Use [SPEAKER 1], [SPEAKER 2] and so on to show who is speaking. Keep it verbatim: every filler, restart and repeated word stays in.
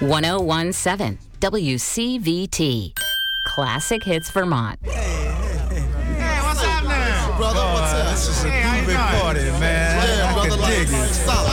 [SPEAKER 1] one oh one seven W C V T. Classic Hits Vermont.
[SPEAKER 2] Hey, what's happening?
[SPEAKER 3] Brother, what's up?
[SPEAKER 2] This is a groovy party, man.
[SPEAKER 3] Yeah,
[SPEAKER 2] I
[SPEAKER 3] brother,
[SPEAKER 2] can dig
[SPEAKER 3] like,
[SPEAKER 2] it.
[SPEAKER 3] solid.